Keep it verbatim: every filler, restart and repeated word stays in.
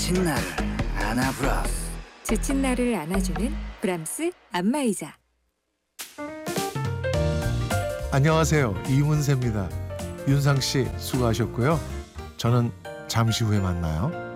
지친 나를 안아브라스. 지친 나를 안아주는 브람스 안마의자. 안녕하세요. 이문세입니다. 윤상 씨 수고하셨고요. 저는 잠시 후에 만나요.